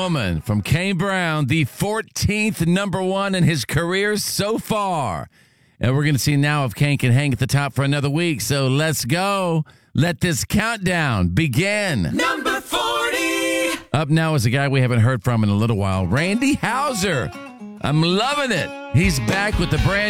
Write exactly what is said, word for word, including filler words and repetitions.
Woman from Kane Brown, the fourteenth number one in his career so far. And we're going to see now if Kane can hang at the top for another week. So let's go. Let this countdown begin. Number forty. Up now is a guy we haven't heard from in a little while, Randy Houser. I'm loving it. He's back with the brand